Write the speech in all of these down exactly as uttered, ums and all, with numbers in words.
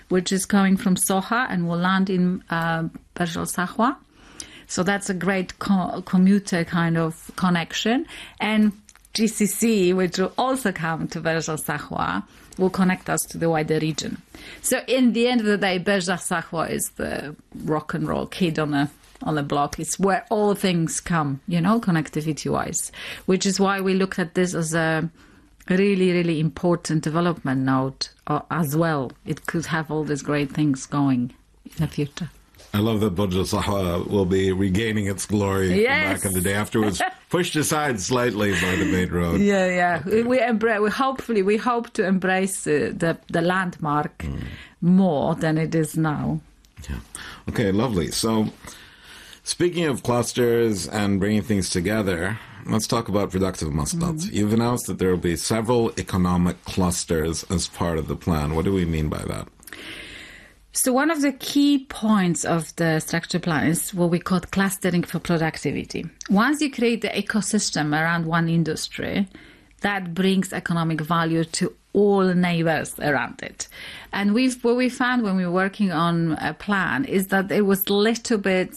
which is coming from Soha and will land in uh, Burj Al Sahwa. So that's a great co- commuter kind of connection. And G C C, which will also come to Burj Al Sahwa, will connect us to the wider region. So in the end of the day, Burj Al Sahwa is the rock and roll kid on a on the block. It's where all things come, you know, connectivity-wise, which is why we looked at this as a really, really important development node uh, as well. It could have all these great things going in the future. I love that Burj Al Sahwa will be regaining its glory yes. from back in the day after it was pushed aside slightly by the main road. Yeah, yeah. We, we, embra- we hopefully we hope to embrace uh, the the landmark mm. more than it is now. Yeah. Okay, lovely. So, speaking of clusters and bringing things together, let's talk about productive Muscat. Mm. You've announced that there will be several economic clusters as part of the plan. What do we mean by that? So one of the key points of the structure plan is what we call clustering for productivity. Once you create the ecosystem around one industry, that brings economic value to all neighbors around it. And we've what we found when we were working on a plan is that it was a little bit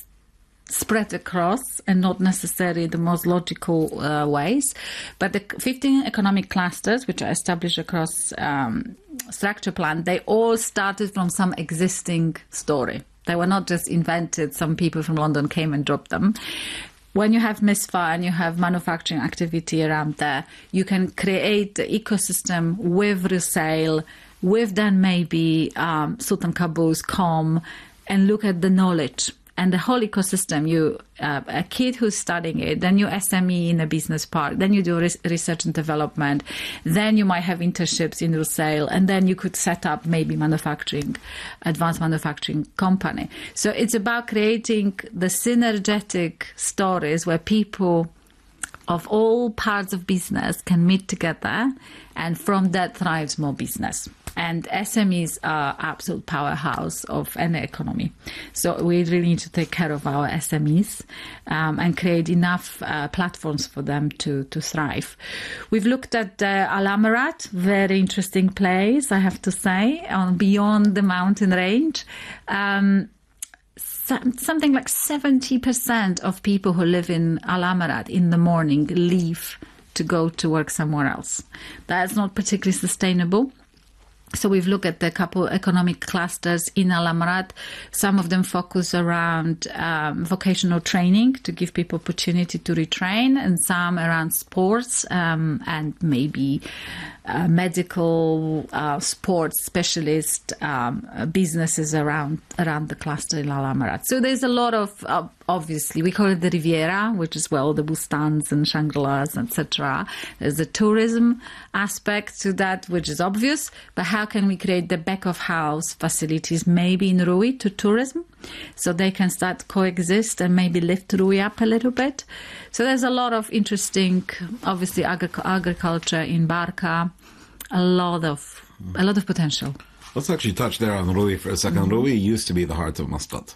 spread across and not necessarily the most logical uh, ways. But the fifteen economic clusters, which are established across um, structure plan, they all started from some existing story. They were not just invented. Some people from London came and dropped them. When you have MISFA and you have manufacturing activity around there, you can create the ecosystem with Rusail, with then maybe um, Sultan Qaboos, Com, and look at the knowledge. And the whole ecosystem, you uh, a kid who's studying it, then you S M E in a business park, then you do res- research and development, then you might have internships in Rusail, and then you could set up maybe manufacturing, advanced manufacturing company. So it's about creating the synergetic stories where people of all parts of business can meet together, and from that thrives more business. And S M Es are absolute powerhouse of any economy. So we really need to take care of our S M Es um, and create enough uh, platforms for them to, to thrive. We've looked at uh, Al Amarat, very interesting place, I have to say, on beyond the mountain range. Um, something like seventy percent of people who live in Al Amarat in the morning leave to go to work somewhere else. That's not particularly sustainable. So we've looked at a couple economic clusters in Al Amarat. Some of them focus around um, vocational training to give people opportunity to retrain, and some around sports um, and maybe uh, medical uh, sports specialist um, businesses around around the cluster in Al Amarat. So there's a lot of, uh, obviously, we call it the Riviera, which is, well, the Bustans and Shangri-Las, et cetera. There's a tourism aspect to that, which is obvious, but how can we create the back-of-house facilities, maybe in Rui, to tourism, so they can start coexist and maybe lift Rui up a little bit? So there's a lot of interesting, obviously, agri- agriculture in Barca, a lot of a lot of potential. Let's actually touch there on Rui for a second. Mm-hmm. Rui used to be the heart of Muscat.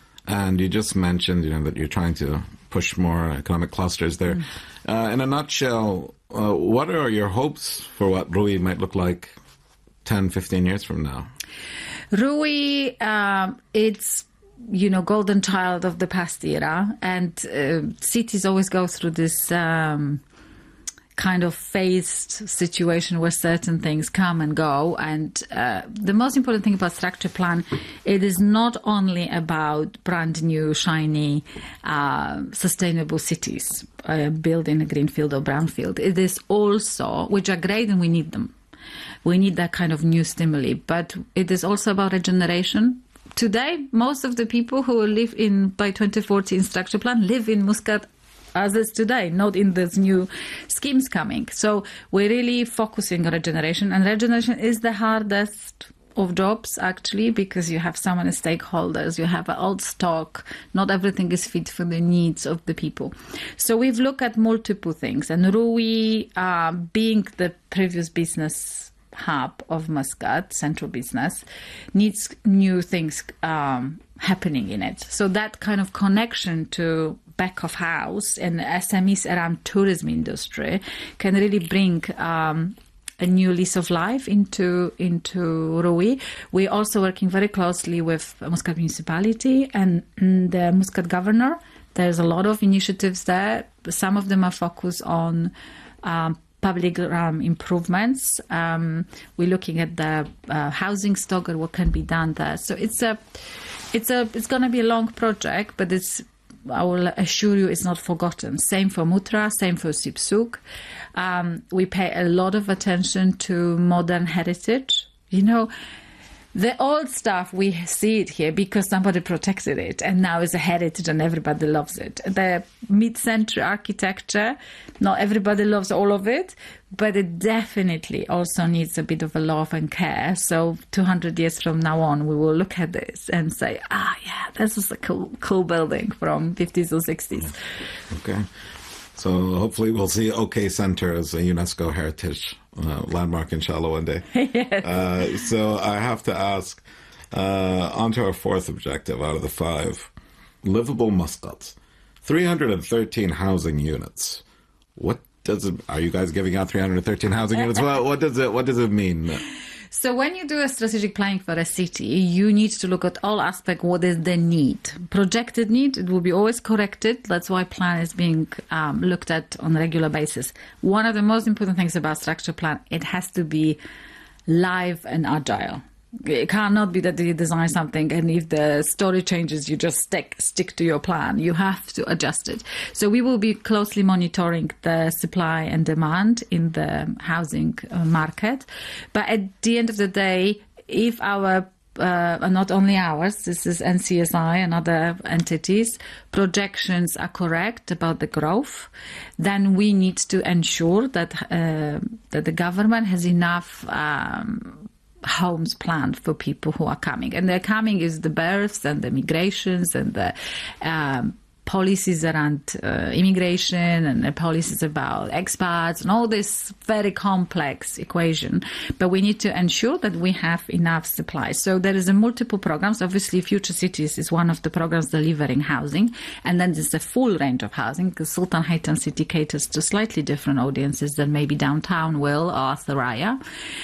And you just mentioned, you know, that you're trying to push more economic clusters there. Mm. Uh, in a nutshell, uh, what are your hopes for what Rui might look like ten, fifteen years from now? Rui, um, it's, you know, golden child of the past era. And uh, cities always go through this um, kind of phased situation where certain things come and go. And uh, the most important thing about structure plan, it is not only about brand new, shiny, uh, sustainable cities uh, built in a greenfield or brownfield. It is also, which are great and we need them. We need that kind of new stimuli. But it is also about regeneration. Today, most of the people who live in, by twenty fourteen structure plan, live in Muscat as is today, not in these new schemes coming. So we're really focusing on regeneration, and regeneration is the hardest of jobs, actually, because you have so many stakeholders, you have an old stock, not everything is fit for the needs of the people. So we've looked at multiple things, and Rui, uh, being the previous business hub of Muscat, central business, needs new things um, happening in it. So that kind of connection to back of house and S M Es around tourism industry can really bring um, a new lease of life into into Rui. We're also working very closely with Muscat municipality and the Muscat governor. There's a lot of initiatives there. Some of them are focused on um, public um, improvements. Um, we're looking at the uh, housing stock and what can be done there. So it's a, it's a, it's going to be a long project, but it's, I will assure you, it's not forgotten. Same for Mutra, same for Sipsuk. Um, we pay a lot of attention to modern heritage. You know, the old stuff, we see it here because somebody protected it, and now it's a heritage and everybody loves it. The mid-century architecture, not everybody loves all of it, but it definitely also needs a bit of a love and care. So two hundred years from now on, we will look at this and say, ah, yeah, this is a cool, cool building from fifties or sixties. Okay. So hopefully we'll see OK Center as a UNESCO heritage uh, landmark, inshallah, one day. Yes. Uh, so I have to ask, uh, on to our fourth objective out of the five, livable Muscat. three hundred thirteen housing units. What does it, are you guys giving out three hundred thirteen housing units? Well, what does it, what does it mean? So when you do a strategic planning for a city, you need to look at all aspects. What is the need? Projected need, it will be always corrected. That's why plan is being um, looked at on a regular basis. One of the most important things about structure plan, it has to be live and agile. It cannot be that you design something and if the story changes, you just stick stick to your plan. You have to adjust it. So we will be closely monitoring the supply and demand in the housing market. But at the end of the day, if our uh, not only ours, this is N C S I and other entities, projections are correct about the growth, then we need to ensure that uh, that the government has enough um, homes planned for people who are coming. And they're coming is the births and the migrations and the um, policies around uh, immigration and the policies about expats and all this very complex equation. But we need to ensure that we have enough supply. So there is a multiple programs. Obviously, Future Cities is one of the programs delivering housing. And then there's a full range of housing because Sultan Haytan City caters to slightly different audiences than maybe downtown will or Thuraya.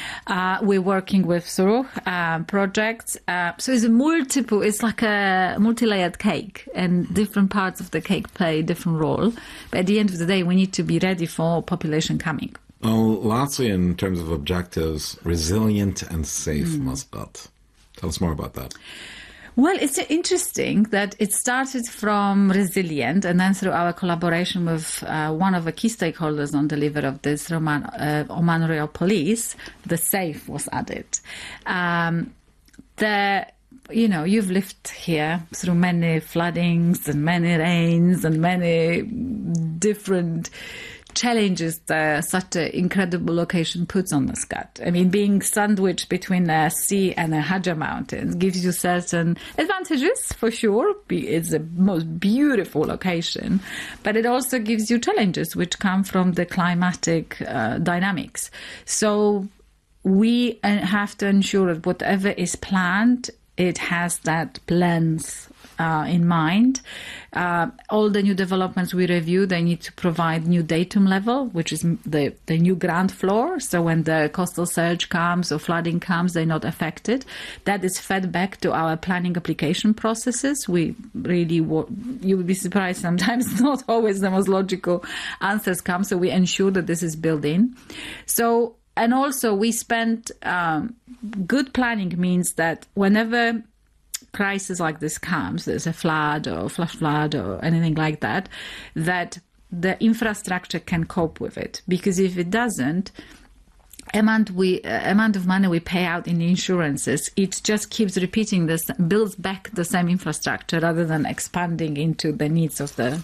Uh, we're working with Suruh uh, projects. Uh, so it's a multiple, it's like a multi-layered cake and different parts of the cake play a different role. But at the end of the day, we need to be ready for population coming. Well, lastly, in terms of objectives, resilient and safe mm. Muscat. Tell us more about that. Well, it's interesting that it started from resilient and then through our collaboration with uh, one of the key stakeholders on delivery of this Oman, uh, Oman Royal Police, the SAFE was added. Um, the You know, you've lived here through many floodings and many rains and many different challenges that such an incredible location puts on Muscat. I mean, being sandwiched between a sea and a Hajar Mountains gives you certain advantages, for sure. It's the most beautiful location, but it also gives you challenges which come from the climatic uh, dynamics. So we have to ensure that whatever is planned, it has that lens uh, in mind. Uh, all the new developments we review, they need to provide new datum level, which is the, the new ground floor. So when the coastal surge comes or flooding comes, they're not affected. That is fed back to our planning application processes. We really, you would be surprised sometimes not always the most logical answers come. So we ensure that this is built in. So And also we spend, um, good planning means that whenever crisis like this comes, there's a flood or flash flood or anything like that, that the infrastructure can cope with it. Because if it doesn't, amount we uh, amount of money we pay out in insurances, it just keeps repeating this, builds back the same infrastructure rather than expanding into the needs of the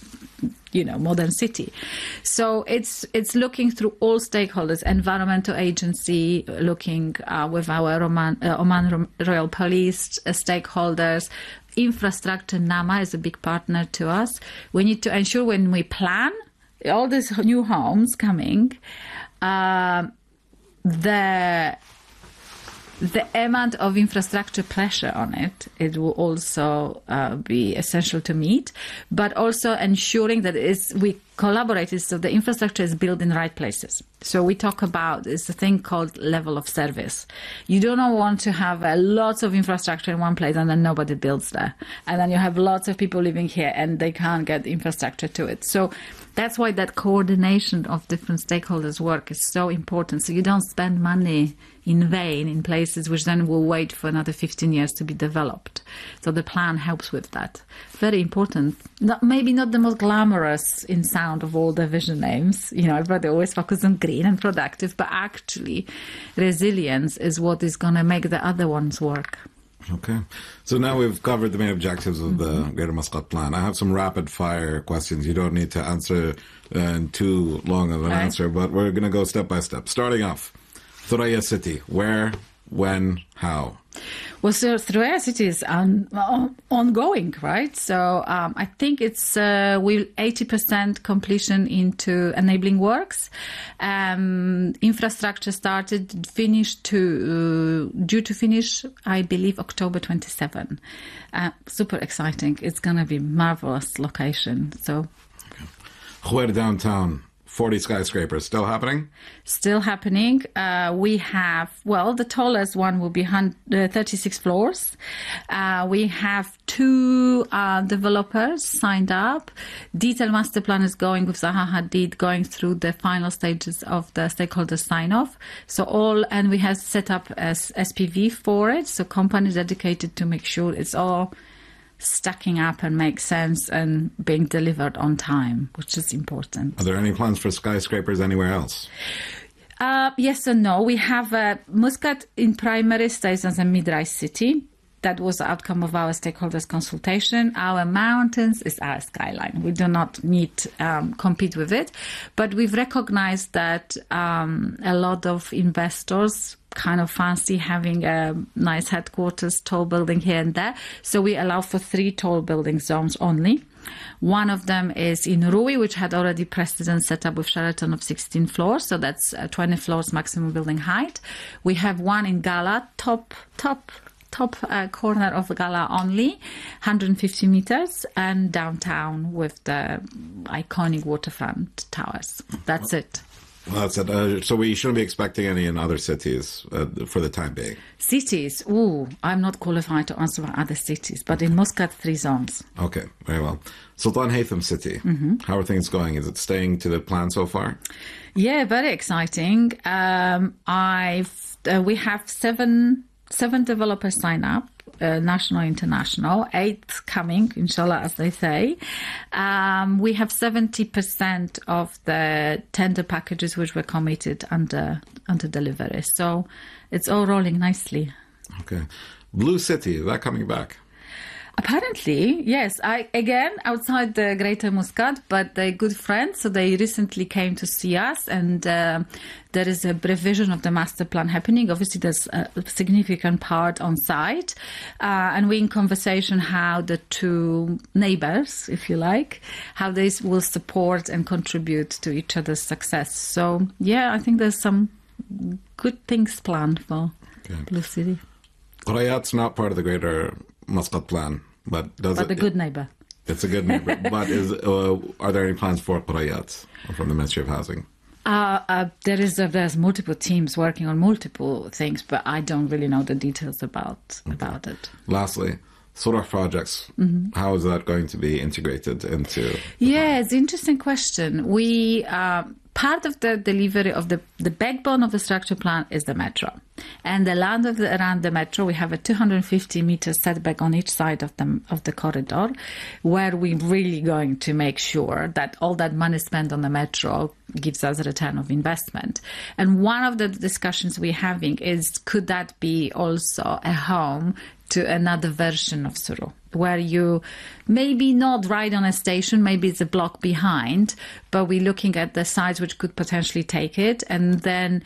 you know modern city. So it's it's looking through all stakeholders, environmental agency, looking uh, with our Oman, uh, Oman Royal Police uh, stakeholders. Infrastructure, NAMA is a big partner to us. We need to ensure when we plan all these new homes coming, uh, the the amount of infrastructure pressure on it, it will also uh, be essential to meet, but also ensuring that it's, we collaborated so the infrastructure is built in the right places. So we talk about it's a thing called level of service. You don't want to have uh, lots of infrastructure in one place and then nobody builds there. And then you have lots of people living here and they can't get infrastructure to it. So that's why that coordination of different stakeholders' work is so important. So you don't spend money in vain in places which then will wait for another fifteen years to be developed. So the plan helps with that. Very important. Not, maybe not the most glamorous in sound of all the vision names. You know, everybody always focuses on green and productive, but actually resilience is what is going to make the other ones work. Okay. So now we've covered the main objectives of the Greater Muscat Plan. I have some rapid fire questions. You don't need to answer uh, in too long of an Okay. answer, but we're going to go step by step. Starting off, Thuraya City. Where, when, how? Well, so Thuraya City is on, on, ongoing, right? So um, I think it's uh, we eighty percent completion into enabling works. Um, infrastructure started, finished to uh, due to finish, I believe, October twenty-seventh. Uh, super exciting. It's going to be marvelous location. So Khuer downtown. forty skyscrapers. Still happening? still happening. Uh, we have, well, the tallest one will be hun- uh, thirty-six floors. Uh, we have two uh, developers signed up. Detailed master plan is going with Zaha Hadid, going through the final stages of the stakeholder sign-off. So all, and we have set up as S P V for it. So company dedicated to make sure it's all stacking up and make sense and being delivered on time, which is important. Are there any plans for skyscrapers anywhere else? Uh, yes and no. We have uh, Muscat in primary stays as a mid-rise city. That was the outcome of our stakeholders consultation. Our mountains is our skyline. We do not need to um, compete with it. But we've recognized that um, a lot of investors kind of fancy having a nice headquarters, tall building here and there. So we allow for three tall building zones only. One of them is in Rui, which had already precedent set up with Sheraton of sixteen floors. So that's uh, twenty floors maximum building height. We have one in Gala, top, top, top uh, corner of Gala only, one hundred fifty meters, and downtown with the iconic waterfront towers. That's it. Well, that's it. Uh, so we shouldn't be expecting any in other cities uh, for the time being. Cities, ooh, I'm not qualified to answer about other cities, but in Muscat, three zones. Okay, very well. Sultan Haytham City. Mm-hmm. How are things going? Is it staying to the plan so far? Yeah, very exciting. Um, I've uh, we have seven seven developers sign up. Uh, national, international, eight coming, inshallah, as they say. Um, we have seventy percent of the tender packages which were committed under under delivery. So it's all rolling nicely. Okay. Blue City, is that coming back? Apparently, yes. I again outside the Greater Muscat, but they're good friends, so they recently came to see us, and uh, there is a revision of the master plan happening. Obviously, there's a significant part on site, uh, and we're in conversation how the two neighbors, if you like, how they will support and contribute to each other's success. So, yeah, I think there's some good things planned for Okay. Blue City. Thurayat's not part of the Greater Muscat Plan, but does But it? the good neighbor. It's a good neighbor. But is uh, are there any plans for Thurayat from the Ministry of Housing? Uh, uh, there is uh, there's multiple teams working on multiple things, but I don't really know the details about Okay. about it. Lastly, Surah projects. Mm-hmm. How is that going to be integrated into? Yeah, it's an interesting question. We uh, part of the delivery of the the backbone of the structure plan is the metro, and the land of the, around the metro. We have a two hundred fifty meter setback on each side of the of the corridor, where we're really going to make sure that all that money spent on the metro gives us a return of investment. And one of the discussions we're having is, could that be also a home to another version of Suru, where you maybe not right on a station, maybe it's a block behind, but we're looking at the sites which could potentially take it, and then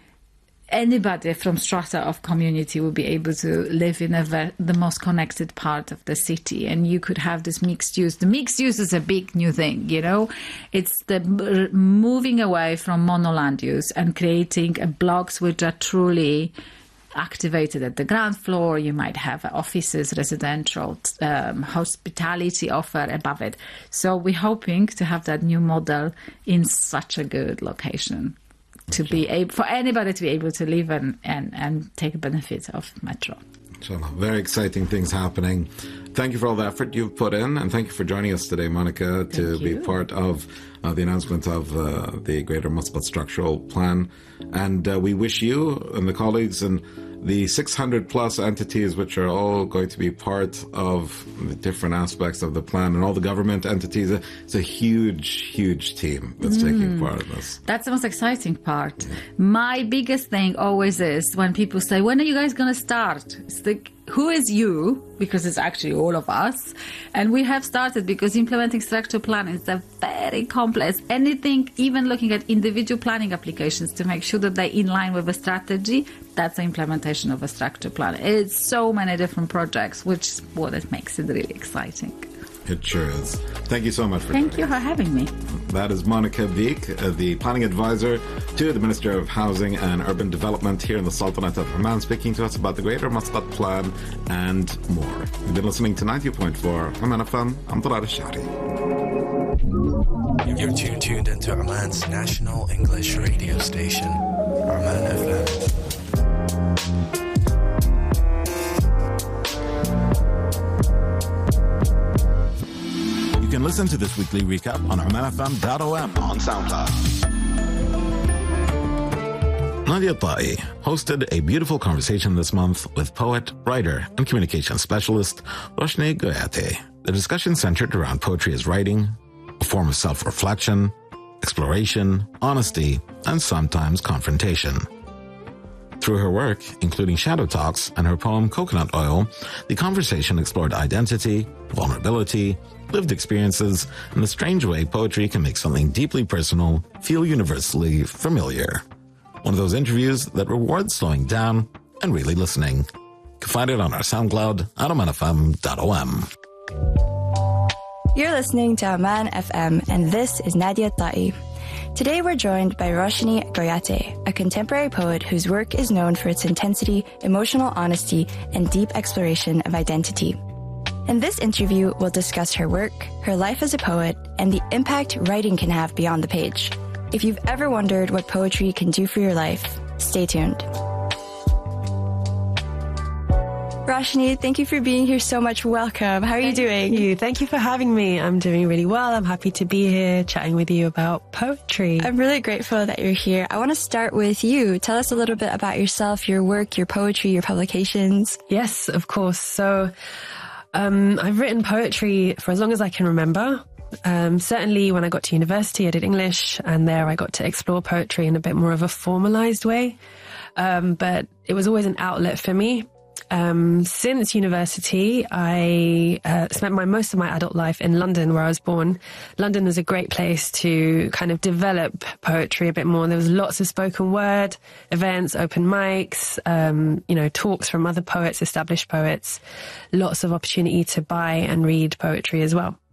anybody from strata of community will be able to live in a ver- the most connected part of the city, and you could have this mixed use. The mixed use is a big new thing, you know. It's the m- moving away from monoland use and creating a blocks which are truly activated at the ground floor. You might have offices, residential, um, hospitality offer above it. So we're hoping to have that new model in such a good location to be able, for anybody to be able to live and, and, and take benefit of metro. Inshallah. Very exciting things happening. Thank you for all the effort you've put in, and thank you for joining us today, Monica, to be part of uh, the announcement of uh, the Greater Muscat Structural Plan. And uh, we wish you and the colleagues and the six hundred plus entities which are all going to be part of the different aspects of the plan, and all the government entities. It's a huge, huge team that's mm. taking part in this. That's the most exciting part. Yeah. My biggest thing always is when people say, when are you guys going to start? It's like, who is you? Because it's actually all of us. And we have started because implementing structural plan is a very complex. Anything, even looking at individual planning applications to make sure that they're in line with a strategy, that's the implementation of a structural plan. It's so many different projects, which is what it makes it really exciting. It sure is. Thank you so much for Thank you for having me. That is Monica Veek, uh, the planning advisor to the Minister of Housing and Urban Development here in the Sultanate of Oman, speaking to us about the Greater Muscat Plan and more. You've been listening to ninety point four Oman F M. I'm Talat Al-Shari. You're tuned, tuned into Oman's national English radio station, Oman F M. You can listen to this weekly recap on oman f m dot o m on SoundCloud. Nadia Ta'i hosted a beautiful conversation this month with poet, writer, and communication specialist Roshni Goyate. The discussion centered around poetry as writing, a form of self-reflection, exploration, honesty, and sometimes confrontation. Through her work, including Shadow Talks and her poem Coconut Oil, the conversation explored identity, vulnerability, lived experiences, and the strange way poetry can make something deeply personal feel universally familiar. One of those interviews that rewards slowing down and really listening. You can find it on our SoundCloud at oman f m dot o m. You're listening to Oman F M, and this is Nadia Ta'i. Today we're joined by Roshni Goyate, a contemporary poet whose work is known for its intensity, emotional honesty, and deep exploration of identity. In this interview, we'll discuss her work, her life as a poet, and the impact writing can have beyond the page. If you've ever wondered what poetry can do for your life, stay tuned. Roshni, thank you for being here so much. Welcome. How are you doing? Thank you. Thank you for having me. I'm doing really well. I'm happy to be here chatting with you about poetry. I'm really grateful that you're here. I want to start with you. Tell us a little bit about yourself, your work, your poetry, your publications. Yes, of course. So um, I've written poetry for as long as I can remember. Um, certainly when I got to university, I did English, and there I got to explore poetry in a bit more of a formalized way. Um, but it was always an outlet for me. Um, since university, I uh, spent my most of my adult life in London, where I was born. London is a great place to kind of develop poetry a bit more. There was lots of spoken word events, open mics, um, you know, talks from other poets, established poets, lots of opportunity to buy and read poetry as well.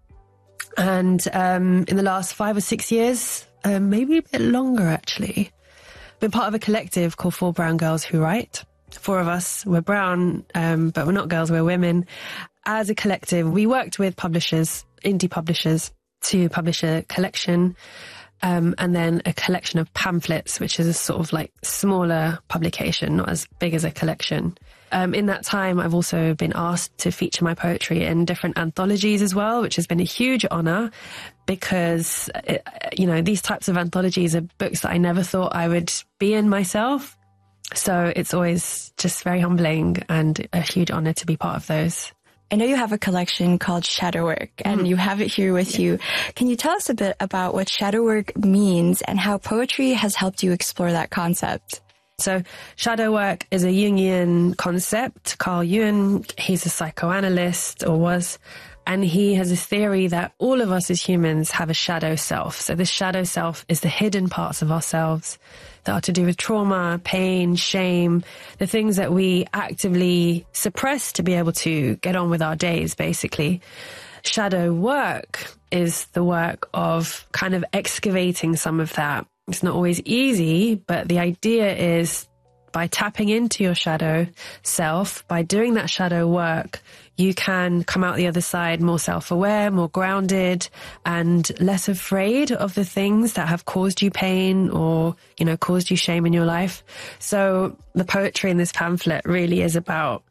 And um, in the last five or six years, uh, maybe a bit longer actually, been part of a collective called Four Brown Girls Who Write. Four of us, we're brown, um, but we're not girls, we're women. As a collective, we worked with publishers, indie publishers, to publish a collection, um, and then a collection of pamphlets, which is a sort of like smaller publication, not as big as a collection. Um, in that time, I've also been asked to feature my poetry in different anthologies as well, which has been a huge honour because, it, you know, these types of anthologies are books that I never thought I would be in myself. So it's always just very humbling and a huge honor to be part of those. I know you have a collection called Shadow Work, and mm. you have it here with yeah. you. Can you tell us a bit about what shadow work means and how poetry has helped you explore that concept? So shadow work is a Jungian concept. Carl Jung, he's a psychoanalyst, or was, and he has a theory that all of us as humans have a shadow self. So this shadow self is the hidden parts of ourselves that are to do with trauma, pain, shame, the things that we actively suppress to be able to get on with our days, basically. Shadow work is the work of kind of excavating some of that. It's not always easy, but the idea is by tapping into your shadow self, by doing that shadow work, you can come out the other side more self-aware, more grounded, and less afraid of the things that have caused you pain or, you know, caused you shame in your life. So the poetry in this pamphlet really is about